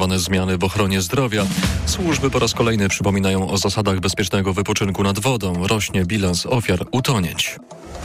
proponowane zmiany w ochronie zdrowia. Służby po raz kolejny przypominają o zasadach bezpiecznego wypoczynku nad wodą. Rośnie bilans ofiar utonięć.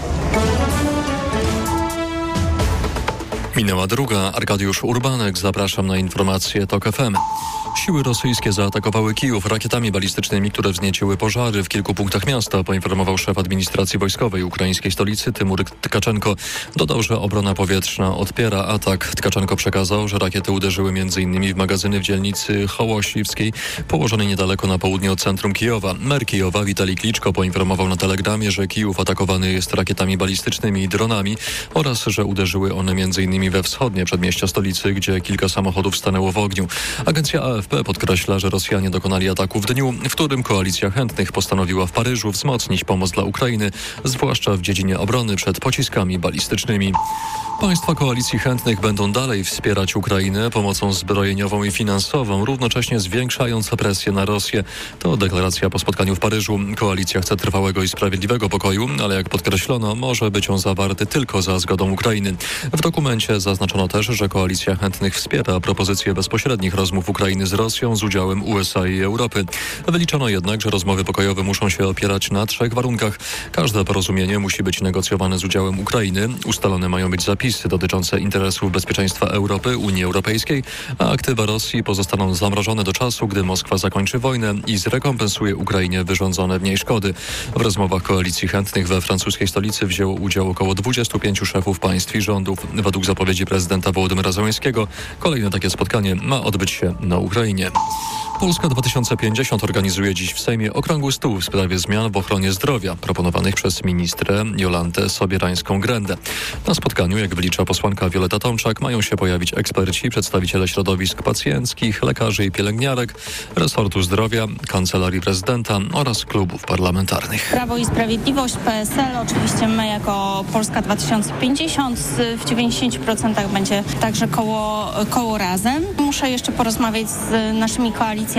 Minęła druga. Arkadiusz Urbanek. Zapraszam na informacje TOK FM. Siły rosyjskie zaatakowały Kijów rakietami balistycznymi, które wznieciły pożary w kilku punktach miasta, poinformował szef administracji wojskowej ukraińskiej stolicy Tymur Tkaczenko. Dodał, że obrona powietrzna odpiera atak. Tkaczenko przekazał, że rakiety uderzyły m.in. w magazyny w dzielnicy Hołosiwskiej, położonej niedaleko na południe od centrum Kijowa. Mer Kijowa Witalij Kliczko poinformował na Telegramie, że Kijów atakowany jest rakietami balistycznymi i dronami oraz, że uderzyły one m.in. we wschodnie przedmieścia stolicy, gdzie kilka samochodów stanęło w ogniu. Agencja AFP podkreśla, że Rosjanie dokonali ataku w dniu, w którym koalicja chętnych postanowiła w Paryżu wzmocnić pomoc dla Ukrainy, zwłaszcza w dziedzinie obrony przed pociskami balistycznymi. Państwa koalicji chętnych będą dalej wspierać Ukrainę pomocą zbrojeniową i finansową, równocześnie zwiększając presję na Rosję. To deklaracja po spotkaniu w Paryżu. Koalicja chce trwałego i sprawiedliwego pokoju, ale jak podkreślono, może być on zawarty tylko za zgodą Ukrainy. W dokumencie zaznaczono też, że koalicja chętnych wspiera propozycję bezpośrednich rozmów Ukrainy z Rosją z udziałem USA i Europy. Wyliczono jednak, że rozmowy pokojowe muszą się opierać na 3 warunkach. Każde porozumienie musi być negocjowane z udziałem Ukrainy. Ustalone mają być zapisy dotyczące interesów bezpieczeństwa Europy, Unii Europejskiej, a aktywa Rosji pozostaną zamrożone do czasu, gdy Moskwa zakończy wojnę i zrekompensuje Ukrainie wyrządzone w niej szkody. W rozmowach koalicji chętnych we francuskiej stolicy wzięło udział około 25 szefów państw i rządów. Według zapowiedzi prezydenta Wołodymyra Zełenskiego kolejne takie spotkanie ma odbyć się na Ukrainie. Polska 2050 organizuje dziś w Sejmie okrągły stół w sprawie zmian w ochronie zdrowia proponowanych przez ministrę Jolantę Sobierańską-Grendę. Na spotkaniu, jak wylicza posłanka Wioleta Tomczak, mają się pojawić eksperci, przedstawiciele środowisk pacjenckich, lekarzy i pielęgniarek, resortu zdrowia, kancelarii prezydenta oraz klubów parlamentarnych. Prawo i Sprawiedliwość, PSL, oczywiście my jako Polska 2050 w 90% będzie także koło Razem. Muszę jeszcze porozmawiać z naszymi koalicjantami,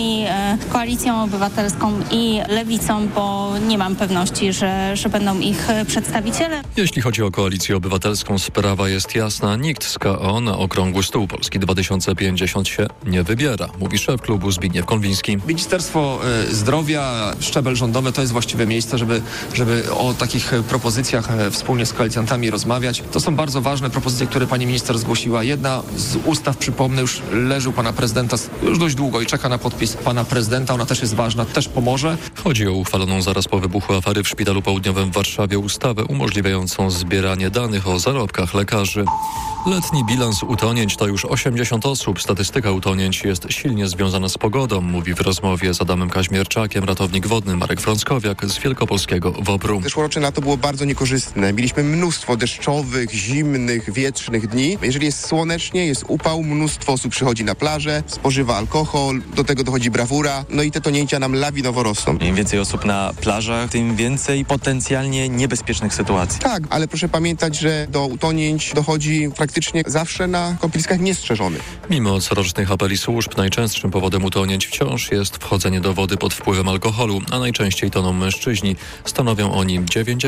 Koalicją Obywatelską i Lewicą, bo nie mam pewności, że będą ich przedstawiciele. Jeśli chodzi o Koalicję Obywatelską, sprawa jest jasna. Nikt z KO na okrągły stół Polski 2050 się nie wybiera, mówi szef klubu Zbigniew Konwiński. Ministerstwo Zdrowia, szczebel rządowy to jest właściwe miejsce, żeby o takich propozycjach wspólnie z koalicjantami rozmawiać. To są bardzo ważne propozycje, które pani minister zgłosiła. Jedna z ustaw, przypomnę, już leży u pana prezydenta już dość długo i czeka na podpis pana prezydenta. Ona też jest ważna, też pomoże. Chodzi o uchwaloną zaraz po wybuchu afery w Szpitalu Południowym w Warszawie ustawę umożliwiającą zbieranie danych o zarobkach lekarzy. Letni bilans utonięć to już 80 osób. Statystyka utonięć jest silnie związana z pogodą, mówi w rozmowie z Adamem Kaźmierczakiem ratownik wodny Marek Frąckowiak z wielkopolskiego WOPR-u. Zeszłoroczne lato było bardzo niekorzystne. Mieliśmy mnóstwo deszczowych, zimnych, wietrznych dni. Jeżeli jest słonecznie, jest upał, mnóstwo osób przychodzi na plażę, spożywa alkohol, do tego dochodzi brawura, no i te tonięcia nam lawinowo rosną. Im więcej osób na plażach, tym więcej potencjalnie niebezpiecznych sytuacji. Tak, ale proszę pamiętać, że do utonięć dochodzi praktycznie zawsze na kąpieliskach niestrzeżonych. Mimo corocznych apeli służb, najczęstszym powodem utonięć wciąż jest wchodzenie do wody pod wpływem alkoholu, a najczęściej toną mężczyźni. Stanowią oni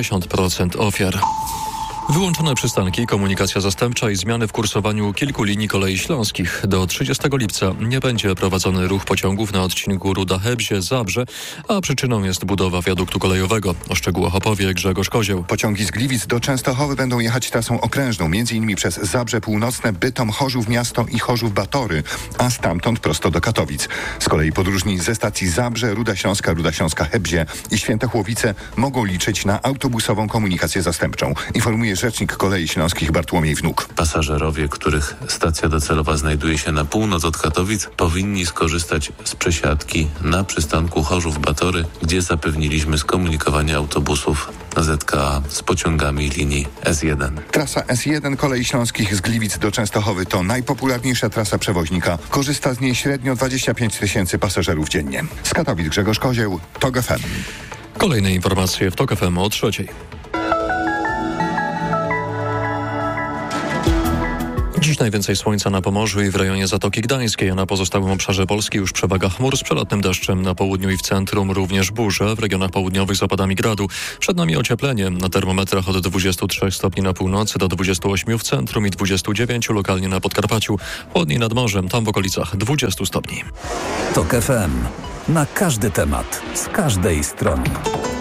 90% ofiar. Wyłączone przystanki, komunikacja zastępcza i zmiany w kursowaniu kilku linii kolei śląskich. Do 30 lipca nie będzie prowadzony ruch pociągów na odcinku Ruda-Hebzie-Zabrze, a przyczyną jest budowa wiaduktu kolejowego. O szczegółach opowie Grzegorz Kozieł. Pociągi z Gliwic do Częstochowy będą jechać trasą okrężną, m.in. przez Zabrze Północne, Bytom, Chorzów Miasto i Chorzów Batory, a stamtąd prosto do Katowic. Z kolei podróżni ze stacji Zabrze, Ruda Śląska Hebzie i Świętochłowice mogą liczyć na autobusową komunikację zastępczą. Informuje rzecznik Kolei Śląskich Bartłomiej Wnuk. Pasażerowie, których stacja docelowa znajduje się na północ od Katowic, powinni skorzystać z przesiadki na przystanku Chorzów-Batory, gdzie zapewniliśmy skomunikowanie autobusów ZKA z pociągami linii S1. Trasa S1 Kolei Śląskich z Gliwic do Częstochowy to najpopularniejsza trasa przewoźnika. Korzysta z niej średnio 25 000 pasażerów dziennie. Z Katowic Grzegorz Kozieł, TOK FM. Kolejne informacje w TOK FM o 3:00. Dziś najwięcej słońca na Pomorzu i w rejonie Zatoki Gdańskiej, a na pozostałym obszarze Polski już przewaga chmur z przelotnym deszczem. Na południu i w centrum również burze, w regionach południowych z opadami gradu. Przed nami ocieplenie. Na termometrach od 23 stopni na północy do 28 w centrum i 29 lokalnie na Podkarpaciu. Chłodniej nad morzem, tam w okolicach 20 stopni. TOK FM. Na każdy temat, z każdej strony.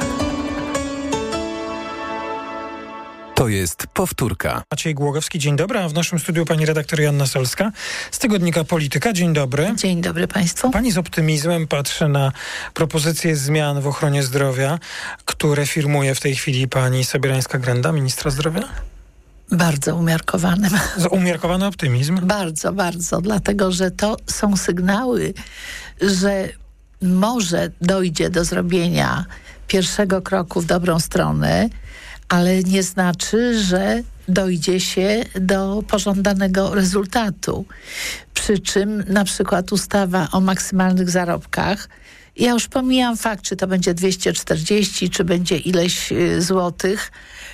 To jest powtórka. Maciej Głogowski, dzień dobry, a w naszym studiu pani redaktor Joanna Solska z tygodnika Polityka. Dzień dobry. Dzień dobry państwu. Pani z optymizmem patrzy na propozycje zmian w ochronie zdrowia, które firmuje w tej chwili pani Sobierańska-Grenda, ministra zdrowia? Bardzo umiarkowanym. Umiarkowany optymizm? Bardzo, bardzo, dlatego że to są sygnały, że może dojdzie do zrobienia pierwszego kroku w dobrą stronę, ale nie znaczy, że dojdzie się do pożądanego rezultatu. Przy czym na przykład ustawa o maksymalnych zarobkach, ja już pomijam fakt, czy to będzie 240, czy będzie ileś złotych,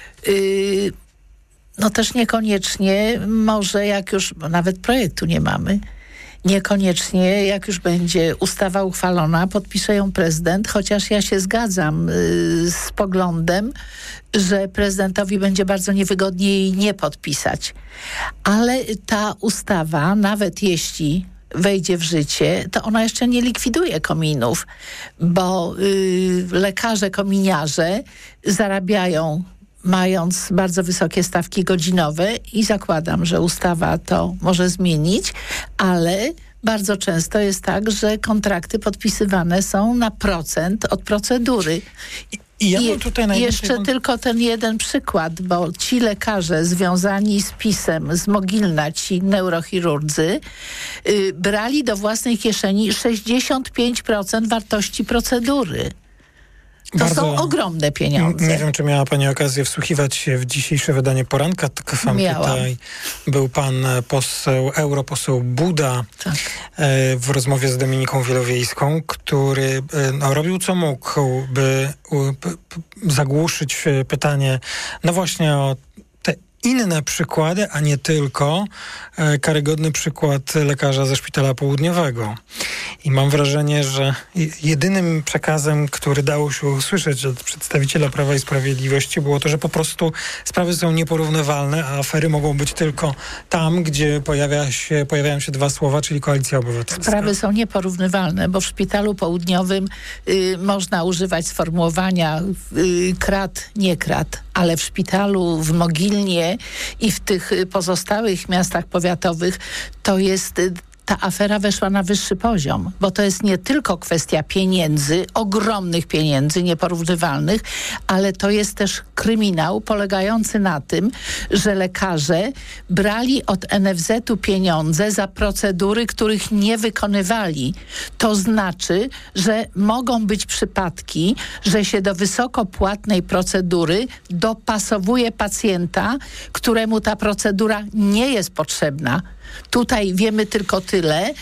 no też niekoniecznie może jak już, bo nawet projektu nie mamy, niekoniecznie jak już będzie ustawa uchwalona, podpisze ją prezydent, chociaż ja się zgadzam z poglądem, że prezydentowi będzie bardzo niewygodnie jej nie podpisać. Ale ta ustawa, nawet jeśli wejdzie w życie, to ona jeszcze nie likwiduje kominów, bo lekarze kominiarze zarabiają mając bardzo wysokie stawki godzinowe i zakładam, że ustawa to może zmienić, ale bardzo często jest tak, że kontrakty podpisywane są na procent od procedury. I ja mam tutaj jeszcze tylko ten jeden przykład, bo ci lekarze związani z PiS-em, z Mogilna, ci neurochirurdzy, brali do własnej kieszeni 65% wartości procedury. To są ogromne pieniądze. Nie wiem, czy miała pani okazję wsłuchiwać się w dzisiejsze wydanie poranka TOK FM. Tutaj był pan europoseł Buda w rozmowie z Dominiką Wielowiejską, który robił co mógł, by zagłuszyć pytanie właśnie o te inne przykłady, a nie tylko karygodny przykład lekarza ze Szpitala Południowego. I mam wrażenie, że jedynym przekazem, który dało się usłyszeć od przedstawiciela Prawa i Sprawiedliwości, było to, że po prostu sprawy są nieporównywalne, a afery mogą być tylko tam, gdzie pojawiają się dwa słowa, czyli Koalicja Obywatelska. Sprawy są nieporównywalne, bo w Szpitalu Południowym można używać sformułowania krat, nie krat, ale w szpitalu w Mogilnie i w tych pozostałych miastach powiatowych to jest... Ta afera weszła na wyższy poziom, bo to jest nie tylko kwestia pieniędzy, ogromnych pieniędzy, nieporównywalnych, ale to jest też kryminał polegający na tym, że lekarze brali od NFZ-u pieniądze za procedury, których nie wykonywali. To znaczy, że mogą być przypadki, że się do wysoko płatnej procedury dopasowuje pacjenta, któremu ta procedura nie jest potrzebna. Tutaj wiemy tylko tyle,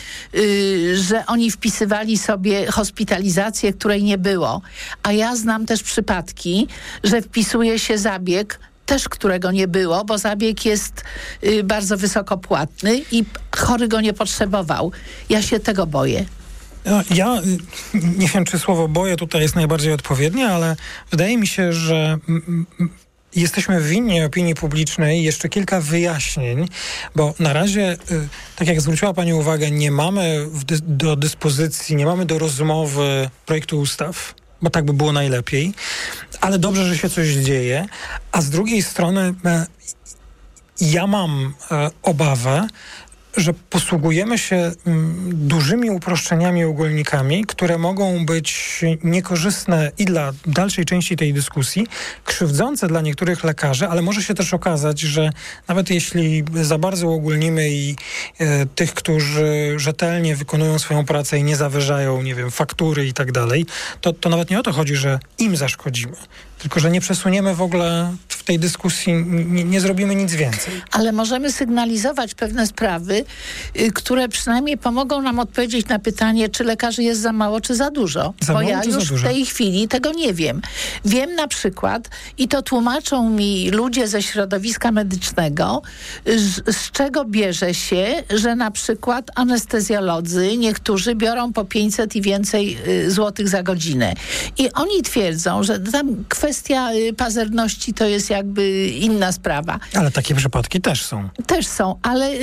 że oni wpisywali sobie hospitalizację, której nie było. A ja znam też przypadki, że wpisuje się zabieg, też którego nie było, bo zabieg jest bardzo wysoko płatny i chory go nie potrzebował. Ja się tego boję. Ja nie wiem, czy słowo boję tutaj jest najbardziej odpowiednie, ale wydaje mi się, że jesteśmy winni opinii publicznej jeszcze kilka wyjaśnień, bo na razie, tak jak zwróciła pani uwagę, nie mamy do dyspozycji, nie mamy do rozmowy projektu ustaw, bo tak by było najlepiej, ale dobrze, że się coś dzieje, a z drugiej strony ja mam obawę, że posługujemy się dużymi uproszczeniami, ogólnikami, które mogą być niekorzystne i dla dalszej części tej dyskusji, krzywdzące dla niektórych lekarzy, ale może się też okazać, że nawet jeśli za bardzo uogólnimy i tych, którzy rzetelnie wykonują swoją pracę i nie zawyżają, nie wiem, faktury i tak dalej, to nawet nie o to chodzi, że im zaszkodzimy, tylko że nie przesuniemy w ogóle w tej dyskusji, nie zrobimy nic więcej. Ale możemy sygnalizować pewne sprawy, które przynajmniej pomogą nam odpowiedzieć na pytanie, czy lekarzy jest za mało, czy za dużo. Bo ja już w tej chwili tego nie wiem. Wiem na przykład, i to tłumaczą mi ludzie ze środowiska medycznego, z czego bierze się, że na przykład anestezjolodzy niektórzy biorą po 500 i więcej złotych za godzinę. I oni twierdzą, że tam kwestia pazerności to jest jakby inna sprawa. Ale takie przypadki też są. Też są, ale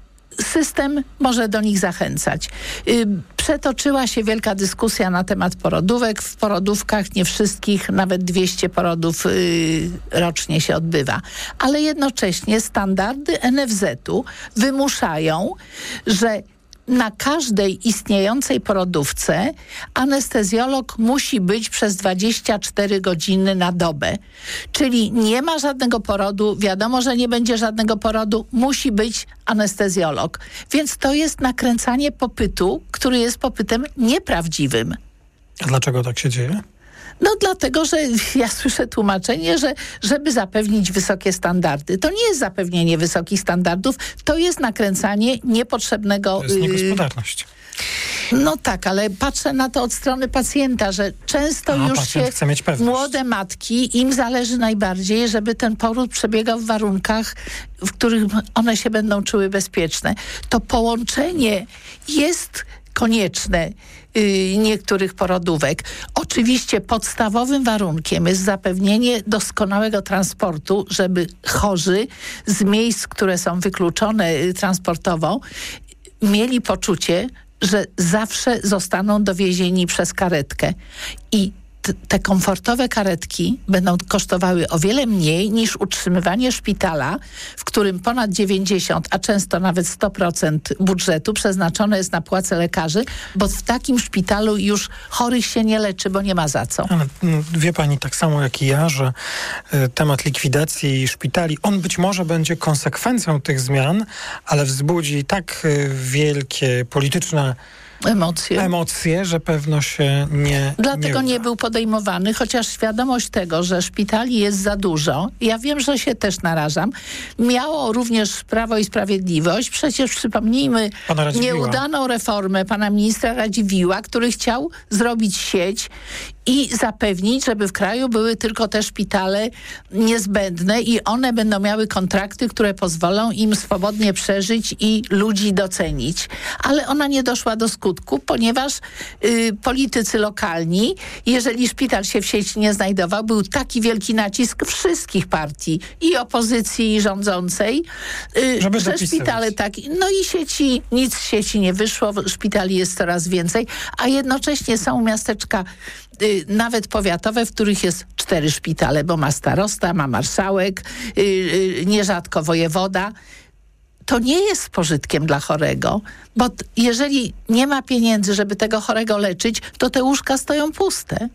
system może do nich zachęcać. Przetoczyła się wielka dyskusja na temat porodówek. W porodówkach nie wszystkich, nawet 200 porodów rocznie się odbywa. Ale jednocześnie standardy NFZ-u wymuszają, że na każdej istniejącej porodówce anestezjolog musi być przez 24 godziny na dobę. Czyli nie ma żadnego porodu, wiadomo, że nie będzie żadnego porodu, musi być anestezjolog. Więc to jest nakręcanie popytu, który jest popytem nieprawdziwym. A dlaczego tak się dzieje? No dlatego, że ja słyszę tłumaczenie, że żeby zapewnić wysokie standardy. To nie jest zapewnienie wysokich standardów, to jest nakręcanie niepotrzebnego... To jest niegospodarność. No tak, ale patrzę na to od strony pacjenta, że często już się młode matki, im zależy najbardziej, żeby ten poród przebiegał w warunkach, w których one się będą czuły bezpieczne. To połączenie jest konieczne niektórych porodówek. Oczywiście podstawowym warunkiem jest zapewnienie doskonałego transportu, żeby chorzy z miejsc, które są wykluczone transportowo, mieli poczucie, że zawsze zostaną dowiezieni przez karetkę. I te komfortowe karetki będą kosztowały o wiele mniej niż utrzymywanie szpitala, w którym ponad 90, a często nawet 100% budżetu przeznaczone jest na płace lekarzy, bo w takim szpitalu już chorych się nie leczy, bo nie ma za co. Ale wie pani tak samo jak i ja, że temat likwidacji szpitali, on być może będzie konsekwencją tych zmian, ale wzbudzi tak wielkie polityczne emocje, że pewno się nie Dlatego nie nie był podejmowany, chociaż świadomość tego, że szpitali jest za dużo, ja wiem, że się też narażam, miało również Prawo i Sprawiedliwość. Przecież przypomnijmy nieudaną reformę pana ministra Radziwiłła, który chciał zrobić sieć i zapewnić, żeby w kraju były tylko te szpitale niezbędne i one będą miały kontrakty, które pozwolą im swobodnie przeżyć i ludzi docenić. Ale ona nie doszła do skutku, ponieważ politycy lokalni, jeżeli szpital się w sieci nie znajdował, był taki wielki nacisk wszystkich partii i opozycji, i rządzącej, że szpitale tak... No i sieci, nic z sieci nie wyszło, szpitali jest coraz więcej, a jednocześnie są miasteczka nawet powiatowe, w których jest 4 szpitale, bo ma starosta, ma marszałek, nierzadko wojewoda. To nie jest z pożytkiem dla chorego, bo jeżeli nie ma pieniędzy, żeby tego chorego leczyć, to te łóżka stoją puste.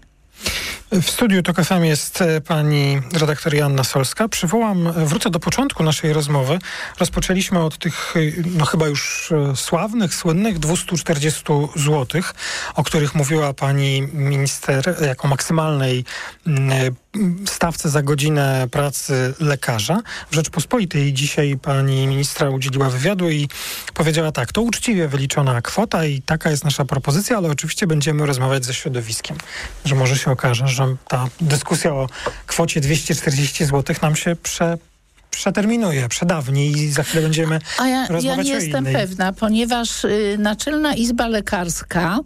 W studiu TOK FM jest pani redaktor Joanna Solska. Wrócę do początku naszej rozmowy. Rozpoczęliśmy od tych, chyba już sławnych, słynnych 240 zł, o których mówiła pani minister jako maksymalnej stawce za godzinę pracy lekarza. W Rzeczpospolitej dzisiaj pani ministra udzieliła wywiadu i powiedziała tak: to uczciwie wyliczona kwota i taka jest nasza propozycja, ale oczywiście będziemy rozmawiać ze środowiskiem. Że może się okaże, że ta dyskusja o kwocie 240 zł nam się przeterminuje, przedawni i za chwilę będziemy rozmawiać o innej. Ja nie jestem pewna, ponieważ Naczelna Izba Lekarska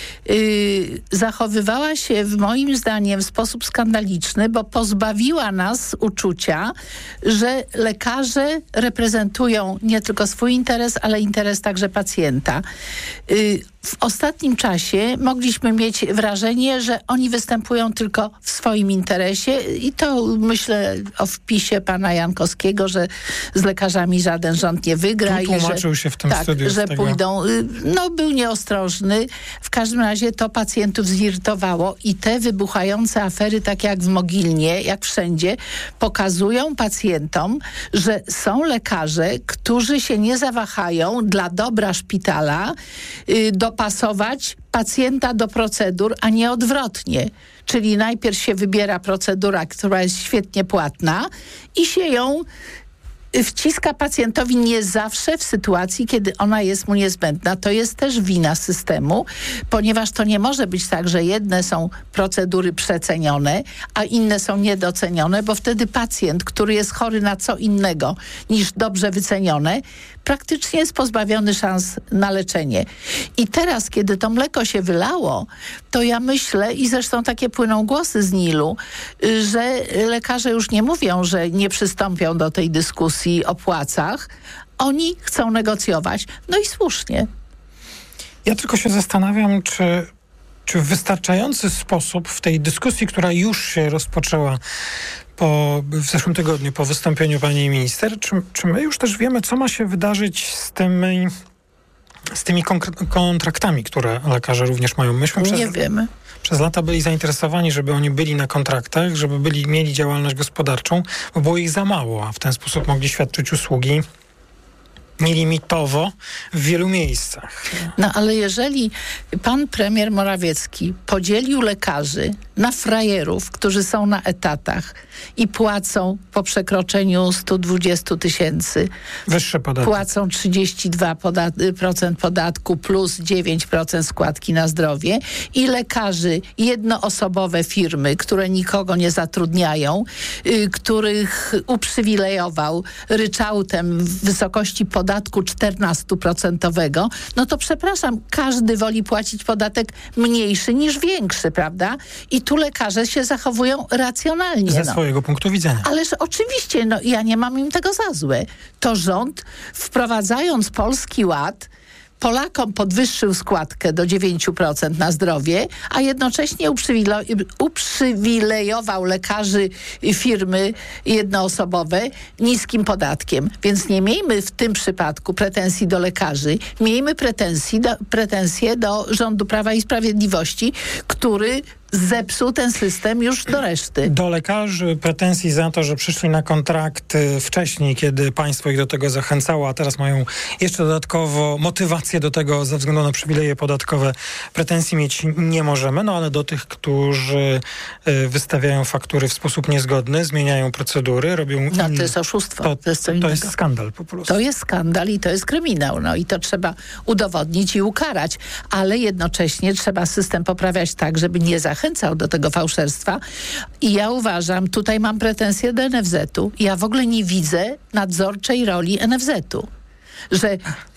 zachowywała się moim zdaniem w sposób skandaliczny, bo pozbawiła nas uczucia, że lekarze reprezentują nie tylko swój interes, ale interes także pacjenta. W ostatnim czasie mogliśmy mieć wrażenie, że oni występują tylko w swoim interesie i to myślę o wpisie pana Jankowskiego, że z lekarzami żaden rząd nie wygra. Tu tłumaczył się w tym studiu. Że pójdą. Był nieostrożny. W każdym razie to pacjentów zirytowało i te wybuchające afery, tak jak w Mogilnie, jak wszędzie, pokazują pacjentom, że są lekarze, którzy się nie zawahają dla dobra szpitala, dopasować pacjenta do procedur, a nie odwrotnie. Czyli najpierw się wybiera procedura, która jest świetnie płatna i się ją wciska pacjentowi nie zawsze w sytuacji, kiedy ona jest mu niezbędna. To jest też wina systemu, ponieważ to nie może być tak, że jedne są procedury przecenione, a inne są niedocenione, bo wtedy pacjent, który jest chory na co innego niż dobrze wycenione, praktycznie jest pozbawiony szans na leczenie. I teraz, kiedy to mleko się wylało, to ja myślę, i zresztą takie płyną głosy z NIL-u, że lekarze już nie mówią, że nie przystąpią do tej dyskusji o płacach. Oni chcą negocjować. No i słusznie. Ja tylko się zastanawiam, czy w wystarczający sposób w tej dyskusji, która już się rozpoczęła w zeszłym tygodniu po wystąpieniu pani minister, czy my już też wiemy, co ma się wydarzyć z tymi kontraktami, które lekarze również mają? Myśmy wiemy. Przez lata byli zainteresowani, żeby oni byli na kontraktach, żeby mieli działalność gospodarczą, bo było ich za mało, a w ten sposób mogli świadczyć usługi nielimitowo w wielu miejscach. No ale jeżeli pan premier Morawiecki podzielił lekarzy na frajerów, którzy są na etatach i płacą po przekroczeniu 120 000, wyższe podatki, płacą 32% podatku plus 9% składki na zdrowie, i lekarzy jednoosobowe firmy, które nikogo nie zatrudniają, których uprzywilejował ryczałtem w wysokości podatku 14%, no to przepraszam, każdy woli płacić podatek mniejszy niż większy, prawda? I tu lekarze się zachowują racjonalnie. Ze swojego punktu widzenia. Ależ oczywiście, ja nie mam im tego za złe. To rząd, wprowadzając Polski Ład, Polakom podwyższył składkę do 9% na zdrowie, a jednocześnie uprzywilejował lekarzy firmy jednoosobowe niskim podatkiem. Więc nie miejmy w tym przypadku pretensji do lekarzy, miejmy pretensje do rządu Prawa i Sprawiedliwości, który zepsuł ten system już do reszty. Do lekarzy pretensji za to, że przyszli na kontrakt wcześniej, kiedy państwo ich do tego zachęcało, a teraz mają jeszcze dodatkowo motywację do tego ze względu na przywileje podatkowe, pretensji mieć nie możemy, no ale do tych, którzy wystawiają faktury w sposób niezgodny, zmieniają procedury, robią... No to jest oszustwo. To jest co innego. To jest skandal po prostu. To jest skandal i to jest kryminał. No i to trzeba udowodnić i ukarać, ale jednocześnie trzeba system poprawiać tak, żeby nie zachęcał do tego fałszerstwa. I ja uważam, tutaj mam pretensje do NFZ-u. Ja w ogóle nie widzę nadzorczej roli NFZ-u. Że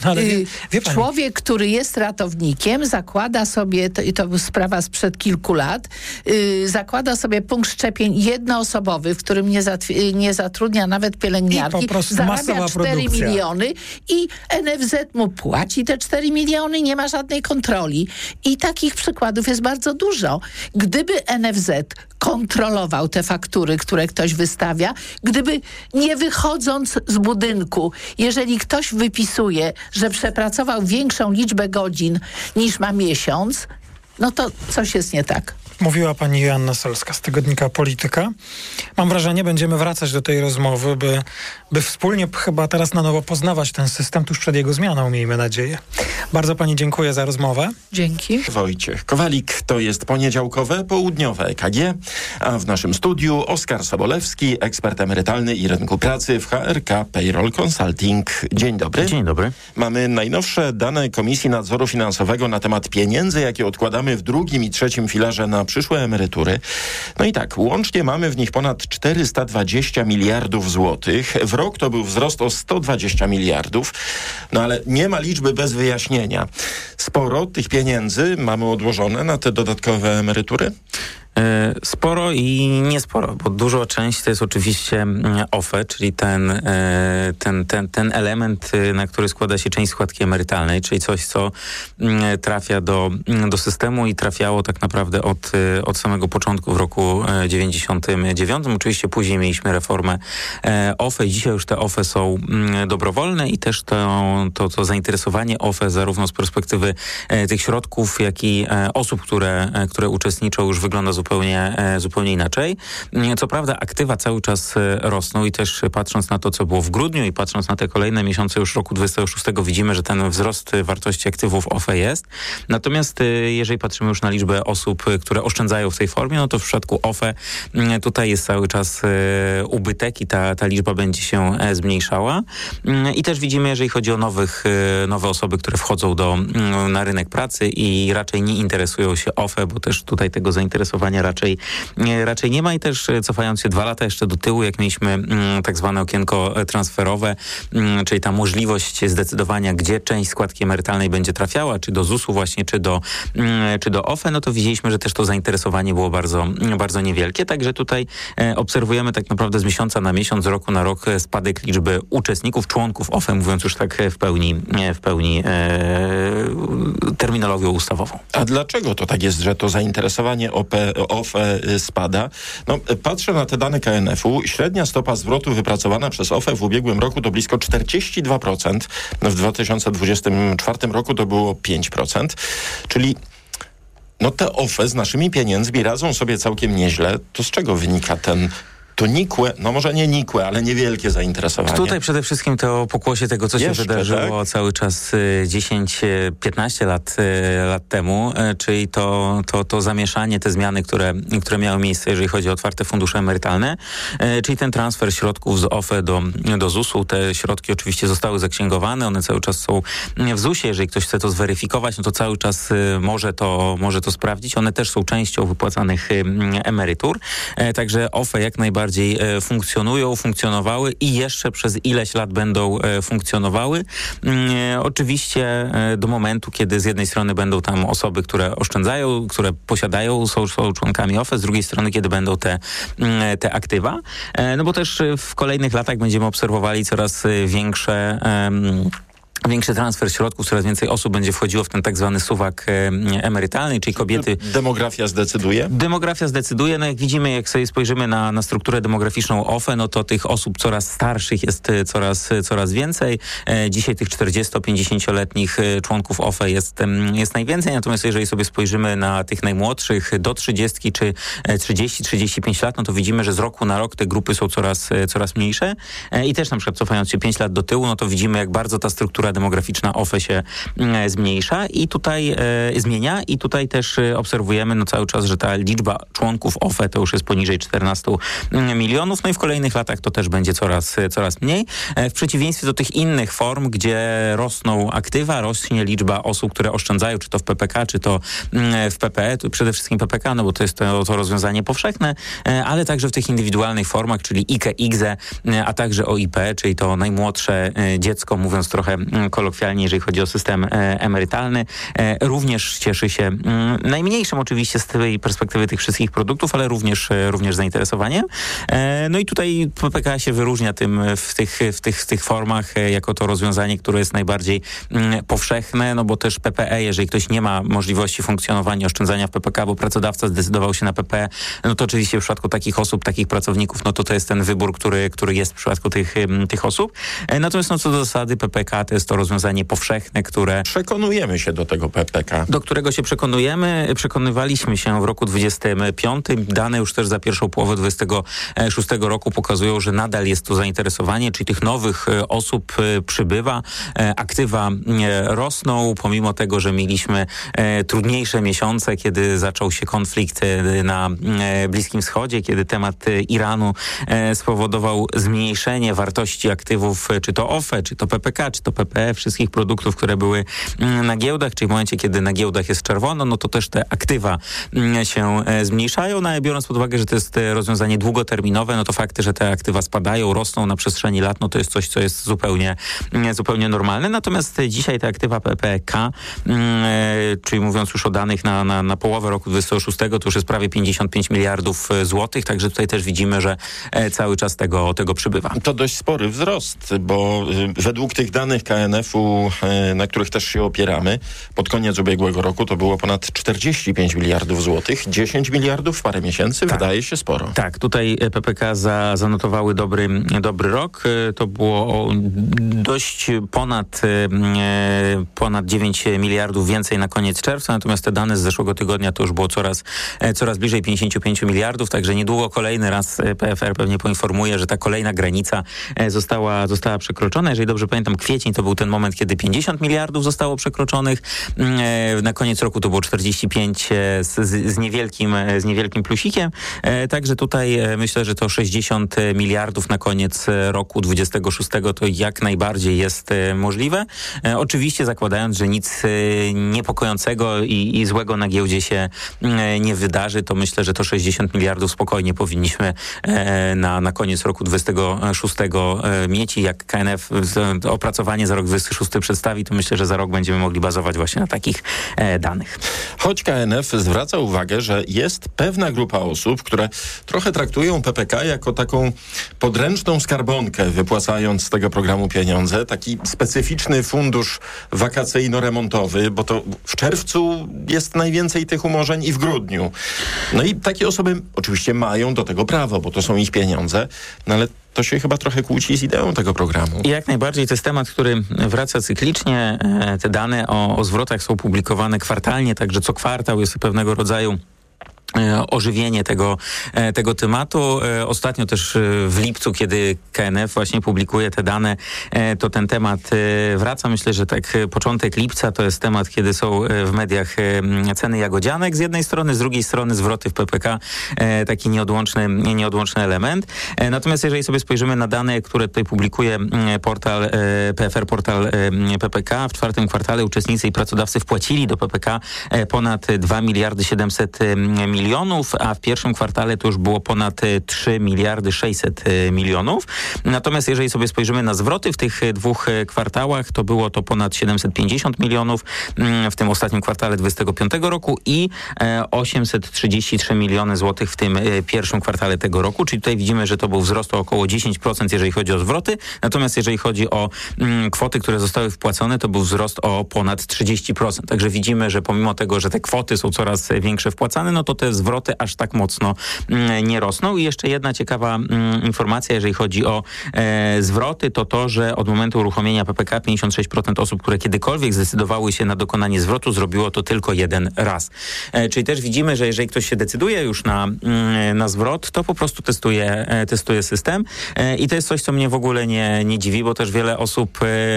człowiek, który jest ratownikiem, zakłada sobie, to była sprawa sprzed kilku lat, zakłada sobie punkt szczepień jednoosobowy, w którym nie zatrudnia nawet pielęgniarki, zarabia 4 miliony i NFZ mu płaci te 4 miliony, nie ma żadnej kontroli. I takich przykładów jest bardzo dużo. Gdyby NFZ kontrolował te faktury, które ktoś wystawia, gdyby nie wychodząc z budynku, jeżeli ktoś wypisuje, że przepracował większą liczbę godzin niż ma miesiąc, no to coś jest nie tak. Mówiła pani Joanna Solska z tygodnika Polityka. Mam wrażenie, będziemy wracać do tej rozmowy, by wspólnie chyba teraz na nowo poznawać ten system tuż przed jego zmianą, miejmy nadzieję. Bardzo pani dziękuję za rozmowę. Dzięki. Wojciech Kowalik, to jest poniedziałkowe, południowe EKG, a w naszym studiu Oskar Sobolewski, ekspert emerytalny i rynku pracy w HRK Payroll Consulting. Dzień dobry. Dzień dobry. Mamy najnowsze dane Komisji Nadzoru Finansowego na temat pieniędzy, jakie odkładamy w drugim i trzecim filarze na przyszłe emerytury. No i tak, łącznie mamy w nich ponad 420 miliardów złotych. W rok to był wzrost o 120 miliardów. No ale nie ma liczby bez wyjaśnienia. Sporo tych pieniędzy mamy odłożone na te dodatkowe emerytury? Sporo i niesporo, bo duża część to jest oczywiście OFE, czyli ten element, na który składa się część składki emerytalnej, czyli coś, co trafia do systemu i trafiało tak naprawdę od samego początku w roku 99. Oczywiście później mieliśmy reformę OFE i dzisiaj już te OFE są dobrowolne i też to zainteresowanie OFE zarówno z perspektywy tych środków, jak i osób, które uczestniczą, już wygląda wygląda zupełnie inaczej. Co prawda aktywa cały czas rosną i też patrząc na to, co było w grudniu i patrząc na te kolejne miesiące już roku 2026 widzimy, że ten wzrost wartości aktywów OFE jest. Natomiast jeżeli patrzymy już na liczbę osób, które oszczędzają w tej formie, no to w przypadku OFE tutaj jest cały czas ubytek i ta liczba będzie się zmniejszała. I też widzimy, jeżeli chodzi o nowe osoby, które wchodzą na rynek pracy i raczej nie interesują się OFE, bo też tutaj tego zainteresowania raczej nie ma i też cofając się 2 lata jeszcze do tyłu, jak mieliśmy tak zwane okienko transferowe, czyli ta możliwość zdecydowania, gdzie część składki emerytalnej będzie trafiała, czy do ZUS-u właśnie, czy do OFE, no to widzieliśmy, że też to zainteresowanie było bardzo, bardzo niewielkie. Także tutaj obserwujemy tak naprawdę z miesiąca na miesiąc, z roku na rok spadek liczby uczestników, członków OFE, mówiąc już tak w pełni terminologią ustawową. A dlaczego to tak jest, że to zainteresowanie OFE spada? No, patrzę na te dane KNF-u. Średnia stopa zwrotu wypracowana przez OFE w ubiegłym roku to blisko 42%. W 2024 roku to było 5%. Czyli te OFE z naszymi pieniędzmi radzą sobie całkiem nieźle. To z czego wynika to nikłe, może nie nikłe, ale niewielkie zainteresowanie? Tutaj przede wszystkim to pokłosie tego, co się wydarzyło tak? cały czas 10-15 lat temu, czyli to zamieszanie, te zmiany, które miały miejsce, jeżeli chodzi o otwarte fundusze emerytalne, czyli ten transfer środków z OFE do ZUS-u. Te środki oczywiście zostały zaksięgowane, one cały czas są w ZUS-ie. Jeżeli ktoś chce to zweryfikować, no to cały czas może to sprawdzić. One też są częścią wypłacanych emerytur. Także OFE jak najbardziej funkcjonowały i jeszcze przez ileś lat będą funkcjonowały. Oczywiście do momentu, kiedy z jednej strony będą tam osoby, które oszczędzają, które posiadają, są członkami OFE, z drugiej strony, kiedy będą te aktywa. No bo też w kolejnych latach będziemy obserwowali coraz większy transfer środków, coraz więcej osób będzie wchodziło w ten tak zwany suwak emerytalny, czyli kobiety... Demografia zdecyduje? Demografia zdecyduje. No jak widzimy, jak sobie spojrzymy na strukturę demograficzną OFE, no to tych osób coraz starszych jest coraz więcej. Dzisiaj tych 40-50-letnich członków OFE jest najwięcej, natomiast jeżeli sobie spojrzymy na tych najmłodszych do 30 czy 30-35 lat, no to widzimy, że z roku na rok te grupy są coraz mniejsze i też na przykład cofając się 5 lat do tyłu, no to widzimy, jak bardzo ta struktura demograficzna OFE się zmniejsza i tutaj zmienia i tutaj też obserwujemy cały czas, że ta liczba członków OFE to już jest poniżej 14 milionów, no i w kolejnych latach to też będzie coraz mniej. W przeciwieństwie do tych innych form, gdzie rosną aktywa, rośnie liczba osób, które oszczędzają, czy to w PPK, czy to w PPE, to przede wszystkim PPK, no bo to jest to rozwiązanie powszechne, ale także w tych indywidualnych formach, czyli IKE, IGZE, a także OIP, czyli to najmłodsze dziecko, mówiąc trochę kolokwialnie, jeżeli chodzi o system emerytalny, również cieszy się najmniejszym oczywiście z tej perspektywy tych wszystkich produktów, ale również zainteresowaniem. No i tutaj PPK się wyróżnia tym w tych formach jako to rozwiązanie, które jest najbardziej powszechne, no bo też PPE, jeżeli ktoś nie ma możliwości funkcjonowania, oszczędzania w PPK, bo pracodawca zdecydował się na PPE, no to oczywiście w przypadku takich osób, takich pracowników, no to jest ten wybór, który jest w przypadku tych osób. Natomiast co do zasady PPK to jest to rozwiązanie powszechne, które... Przekonujemy się do tego PPK. Do którego się przekonywaliśmy się w roku 25. Dane już też za pierwszą połowę 26 roku pokazują, że nadal jest to zainteresowanie, czyli tych nowych osób przybywa, aktywa rosną, pomimo tego, że mieliśmy trudniejsze miesiące, kiedy zaczął się konflikt na Bliskim Wschodzie, kiedy temat Iranu spowodował zmniejszenie wartości aktywów, czy to OFE, czy to PPK, czy to PPE, wszystkich produktów, które były na giełdach, czyli w momencie, kiedy na giełdach jest czerwono, no to też te aktywa się zmniejszają, no ale biorąc pod uwagę, że to jest rozwiązanie długoterminowe, no to fakty, że te aktywa spadają, rosną na przestrzeni lat, no to jest coś, co jest zupełnie normalne. Natomiast dzisiaj te aktywa PPK, czyli mówiąc już o danych na połowę roku 2026, to już jest prawie 55 miliardów złotych, także tutaj też widzimy, że cały czas tego przybywa. To dość spory wzrost, bo według tych danych KNF KNF-u, na których też się opieramy, pod koniec ubiegłego roku to było ponad 45 miliardów złotych. 10 miliardów w parę miesięcy wydaje się sporo. Tak, tutaj PPK zanotowały dobry rok. To było dość ponad 9 miliardów więcej na koniec czerwca, natomiast te dane z zeszłego tygodnia to już było coraz bliżej 55 miliardów, także niedługo kolejny raz PFR pewnie poinformuje, że ta kolejna granica została przekroczona. Jeżeli dobrze pamiętam, kwiecień to był ten moment, kiedy 50 miliardów zostało przekroczonych. Na koniec roku to było 45 z niewielkim plusikiem. Także tutaj myślę, że to 60 miliardów na koniec roku 26 to jak najbardziej jest możliwe. Oczywiście zakładając, że nic niepokojącego i złego na giełdzie się nie wydarzy, to myślę, że to 60 miliardów spokojnie powinniśmy na koniec roku 26 mieć. I jak KNF opracowanie za rok 26 przedstawi, to myślę, że za rok będziemy mogli bazować właśnie na takich danych. Choć KNF zwraca uwagę, że jest pewna grupa osób, które trochę traktują PPK jako taką podręczną skarbonkę, wypłacając z tego programu pieniądze. Taki specyficzny fundusz wakacyjno-remontowy, bo to w czerwcu jest najwięcej tych umorzeń i w grudniu. No i takie osoby oczywiście mają do tego prawo, bo to są ich pieniądze, no ale to się chyba trochę kłóci z ideą tego programu. I jak najbardziej to jest temat, który wraca cyklicznie. Te dane o zwrotach są publikowane kwartalnie, także co kwartał jest pewnego rodzaju ożywienie tego tematu. Ostatnio też w lipcu, kiedy KNF właśnie publikuje te dane, to ten temat wraca. Myślę, że tak początek lipca to jest temat, kiedy są w mediach ceny jagodzianek z jednej strony, z drugiej strony zwroty w PPK, taki nieodłączny element. Natomiast jeżeli sobie spojrzymy na dane, które tutaj publikuje portal PPK, w czwartym kwartale uczestnicy i pracodawcy wpłacili do PPK ponad 2 miliardy 700 milionów, a w pierwszym kwartale to już było ponad 3 miliardy 600 milionów. Natomiast jeżeli sobie spojrzymy na zwroty w tych dwóch kwartałach, to było to ponad 750 milionów w tym ostatnim kwartale 2025 roku i 833 miliony złotych w tym pierwszym kwartale tego roku, czyli tutaj widzimy, że to był wzrost o około 10%, jeżeli chodzi o zwroty, natomiast jeżeli chodzi o kwoty, które zostały wpłacone, to był wzrost o ponad 30%. Także widzimy, że pomimo tego, że te kwoty są coraz większe wpłacane, no to te zwroty aż tak mocno nie rosną. I jeszcze jedna ciekawa informacja, jeżeli chodzi o zwroty, to to, że od momentu uruchomienia PPK 56% osób, które kiedykolwiek zdecydowały się na dokonanie zwrotu, zrobiło to tylko jeden raz. Czyli też widzimy, że jeżeli ktoś się decyduje już na zwrot, to po prostu testuje system. I to jest coś, co mnie w ogóle nie dziwi, bo też wiele osób,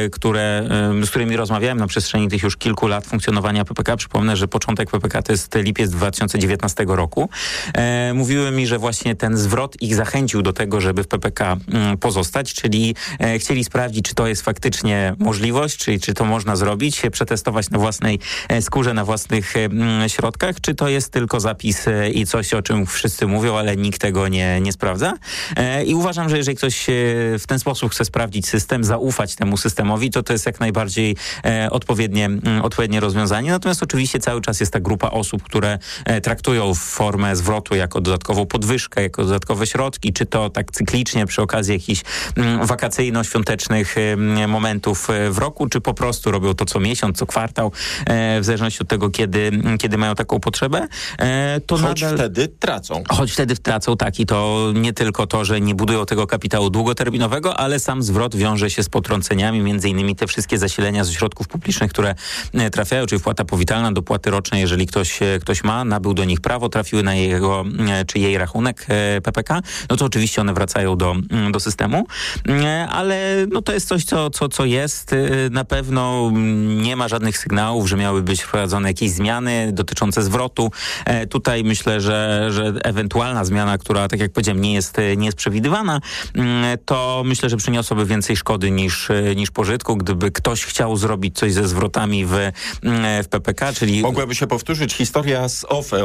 z którymi rozmawiałem na przestrzeni tych już kilku lat funkcjonowania PPK, przypomnę, że początek PPK to jest lipiec 2019 roku, mówiły mi, że właśnie ten zwrot ich zachęcił do tego, żeby w PPK pozostać, czyli chcieli sprawdzić, czy to jest faktycznie możliwość, czy to można zrobić, przetestować na własnej skórze, na własnych środkach, czy to jest tylko zapis i coś, o czym wszyscy mówią, ale nikt tego nie sprawdza. I uważam, że jeżeli ktoś w ten sposób chce sprawdzić system, zaufać temu systemowi, to jest jak najbardziej odpowiednie rozwiązanie. Natomiast oczywiście cały czas jest ta grupa osób, które traktują formę zwrotu jako dodatkową podwyżkę, jako dodatkowe środki, czy to tak cyklicznie przy okazji jakichś wakacyjno-świątecznych momentów w roku, czy po prostu robią to co miesiąc, co kwartał, w zależności od tego, kiedy mają taką potrzebę. To Choć wtedy tracą, tak. I to nie tylko to, że nie budują tego kapitału długoterminowego, ale sam zwrot wiąże się z potrąceniami, między innymi te wszystkie zasilenia ze środków publicznych, które trafiają, czyli wpłata powitalna, dopłaty roczne, jeżeli ktoś ma, nabył do nich prawo, trafiły na jego czy jej rachunek PPK, no to oczywiście one wracają do systemu, ale no to jest coś, co jest. Na pewno nie ma żadnych sygnałów, że miały być wprowadzone jakieś zmiany dotyczące zwrotu. Tutaj myślę, że ewentualna zmiana, która, tak jak powiedziałem, nie jest przewidywana, to myślę, że przyniosłoby więcej szkody niż pożytku, gdyby ktoś chciał zrobić coś ze zwrotami w PPK, czyli... Mogłaby się powtórzyć historia z OFE, o której mówiłem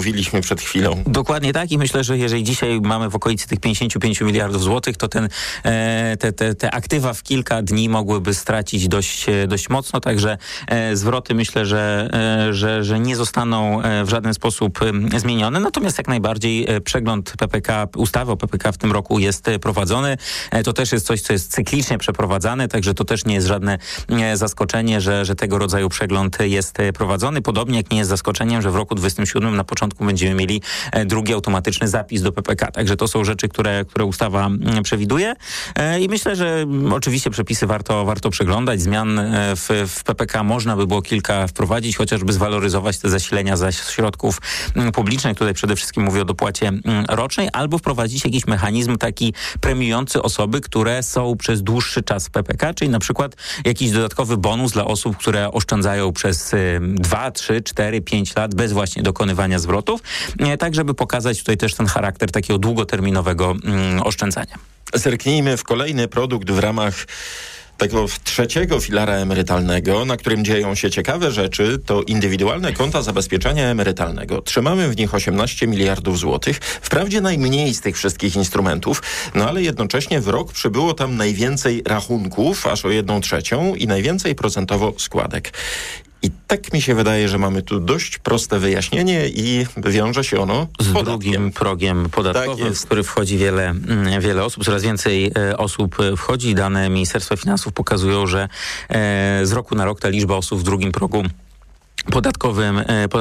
mówiliśmy przed chwilą. Dokładnie tak i myślę, że jeżeli dzisiaj mamy w okolicy tych 55 miliardów złotych, to te aktywa w kilka dni mogłyby stracić dość mocno, także zwroty myślę, że nie zostaną w żaden sposób zmienione. Natomiast jak najbardziej przegląd PPK, ustawy o PPK w tym roku jest prowadzony. To też jest coś, co jest cyklicznie przeprowadzane, także to też nie jest żadne zaskoczenie, że tego rodzaju przegląd jest prowadzony. Podobnie jak nie jest zaskoczeniem, że w roku 2027 na początku będziemy mieli drugi automatyczny zapis do PPK. Także to są rzeczy, które ustawa przewiduje i myślę, że oczywiście przepisy warto przeglądać. Zmian w PPK można by było kilka wprowadzić, chociażby zwaloryzować te zasilenia ze środków publicznych. Tutaj przede wszystkim mówię o dopłacie rocznej, albo wprowadzić jakiś mechanizm taki premiujący osoby, które są przez dłuższy czas w PPK, czyli na przykład jakiś dodatkowy bonus dla osób, które oszczędzają przez 2, 3, 4, 5 lat bez właśnie dokonywania zwrotów, tak żeby pokazać tutaj też ten charakter takiego długoterminowego oszczędzania. Zerknijmy w kolejny produkt w ramach tego trzeciego filara emerytalnego, na którym dzieją się ciekawe rzeczy, to indywidualne konta zabezpieczenia emerytalnego. Trzymamy w nich 18 miliardów złotych. Wprawdzie najmniej z tych wszystkich instrumentów, no ale jednocześnie w rok przybyło tam najwięcej rachunków, aż o 1/3 i najwięcej procentowo składek. I tak mi się wydaje, że mamy tu dość proste wyjaśnienie i wiąże się ono z drugim progiem podatkowym, tak w który wchodzi wiele osób. Coraz więcej osób wchodzi. Dane Ministerstwa Finansów pokazują, że z roku na rok ta liczba osób w drugim progu podatkowym